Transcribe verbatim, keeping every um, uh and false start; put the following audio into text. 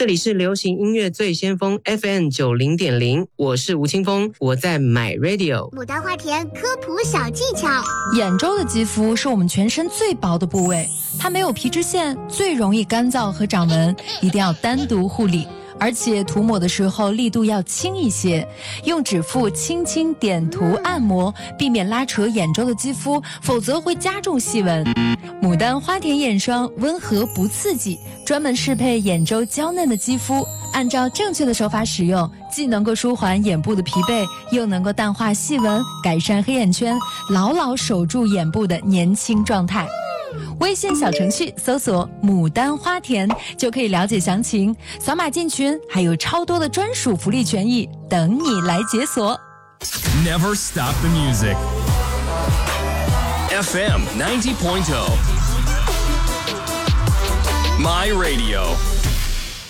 这里是流行音乐最先锋 F M 九零点零，我是吴青峰，我在 My Radio。 牡丹花田科普小技巧： 眼周的肌肤是我们全身最薄的部位，它没有皮脂腺，最容易干燥和长纹，一定要单独护理。而且涂抹的时候力度要轻一些，用指腹轻轻点涂按摩，避免拉扯眼周的肌肤，否则会加重细纹。牡丹花田眼霜温和不刺激，专门适配眼周娇嫩的肌肤，按照正确的手法使用，既能够舒缓眼部的疲惫，又能够淡化细纹，改善黑眼圈，牢牢守住眼部的年轻状态。微信小程序搜索牡丹花田就可以了解详情，扫码进群还有超多的专属福利权益等你来解锁。 Never stop the music. F M ninety point oh My Radio